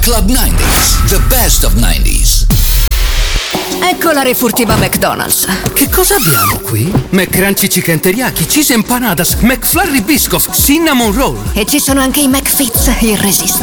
Club 90s, the best of 90s. Ecco la refurtiva McDonald's. Che cosa abbiamo qui? McCrunchy Chicken Teriyaki, Cheese Empanadas, McFlurry Biscoff, Cinnamon Roll. E ci sono anche i McFits irresistibili.